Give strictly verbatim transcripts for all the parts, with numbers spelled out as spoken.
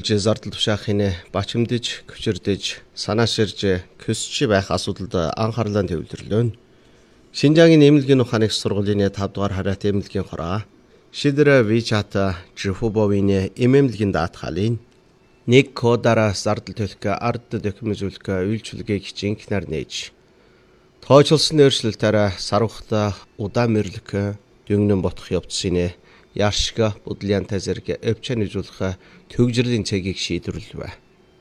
үргэлж зардал тушаахын бачимдж, хүчирдэж, санааширж, көсч байх асуудалд анхаарлаа төвлөрлөө. Шинжаагийн эмнэлгийн ухааны сургуулийн тавд дугаар хараат эмнэлгийн хороо шидэр WeChat Жихубовын эмнэлгийн даатгалын нэг кодаараа зардал төлөх ард документжүүлэх үйлчилгээг хичээнхнэр нээж тооцоолсон өөрчлөлтөөр сарвахта удаан мэрлэх дүнгнэн ботох явцсны яаршга бодлянтай зэрэг өвчн нэжүүлэх төгжрлийн цэгийг шийдвэрлэв.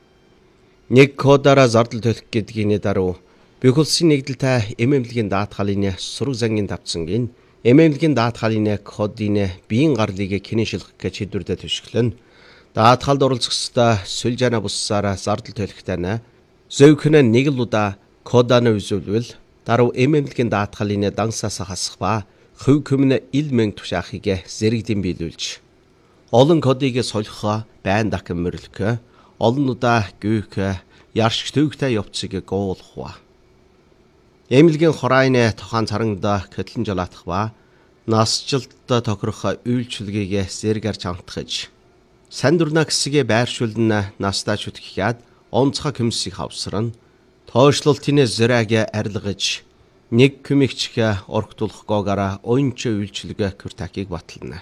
Нэг кодаараа зардал төлөх гэдгийн даруй бүх улсын нэгдэлтэй эмнэлгийн даатгалын сураг зангийн давцангийн эмнэлгийн даатгалын кодын биеийн гарлыг кинешилгэх гэж шийдвэрлэдэг төшөглөн даатгалд оролцох ёстой сүлжаана буссаараа зардал төлөхтэй нэ зөвхөн нэг л удаа коданы үзүүлвэл даруй эмнэлгийн даатгалын дансаас хасах ба хөв көмнө ил мэнг тушаахыг зэрэгдэн биелүүлж олон кодыг солихоо байн дахин мөрлөх олон удаа гүйх яршиг төвхтэй явцыг гуулах. Эмнэлгийн хорооны тохон царангада хөтлөн жолоотох ба насжилттай тохирох үйлчилгээг зэрэгээр чамтгаж санд дурна гэсгээ байршуулна настаа чүтгэхэд онцгой көмсийг хавсран тоошлолтын зэрэг арилгаж нэг көмөгчг орхтуулахгүйгээр оюнч үйлчилгээ куртакийг батлана.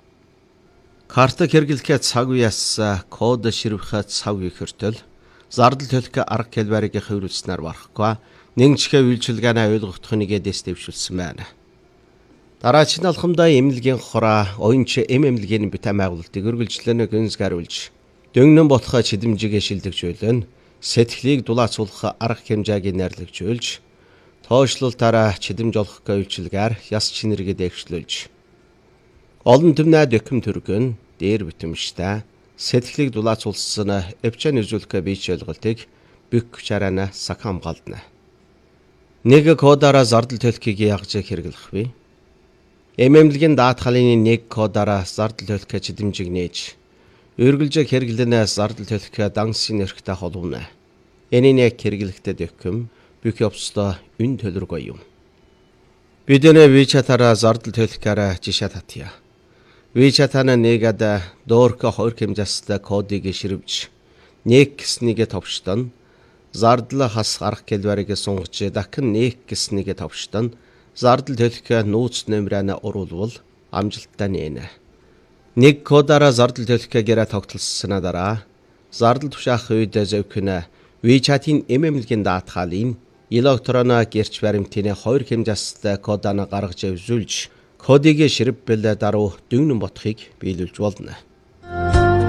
Карта хэрэглэхэд цаг үеэс код ширвэхэд цаг үе хүртэл зардал төлөх арга хэлбэрийг хөврүүлснээр барахгүй нэгчгэ үйлчилгээний ойлгохтойг нэгэдэс дэвшүүлсэн байна. Дараагийн алхамдаа эмнэлгийн хороо оюнч эм эмнэлгийн бүтээн байгуулалтыг үргэлжлэн гүнзгийрүүлж дөнгнөн ботхоо чидэмжигээ шилдэгжүүлэн сэтгэлийг дулаацуулах арга хэмжээг нэрлэгжүүлж тоошлолтаараа чидэмж олох үйлчилгээр яс чинэргээ дэвшлүүлж олон түмнээ дөкм төргөн дээр битэмжтэй сэтгэлийг дулаацуулсан өвчн нэжүүлэх бийч ойлголтыг бүх чарана сахам галдна. Нэг кодаараа зардал төлөхийг яаж хэрэглэх вэ? Эмнэлгийн даатгалын нэг кодаараа зардал төлөх чидэмжиг нээж үргэлж хэрэглэнэ зардал төлөх дансын өрхтэй холбоно. Энэний хэрэглэхтэй дөкм бүх явцдаа үн төлөргүй юм. Бидний WeChat-аараа зардал төлөхөөр жишээ татъя. WeChat-ана нэгэд доорх хоёр хэмжээстэй кодыг ширвэж нэг гэснийг товчтон зардал хас арга хэлбэрийг сунгаж дахин нэг гэснийг товчтон зардал төлөх нууц нөмрөө оруулвал амжилттай нэнэ. Нэг кодаараа зардал төлөх гэрээ тогтолсноо дараа зардал тушаах үед зөвхөн WeChat-ийн эмнэлгийн даатгалын электроноо гэрч баримтын хоёр хэмжээстэй коданы гаргаж өвзүүлж кодыг ширвэл даруй дүнгнэн ботхыг биелүүлж болно.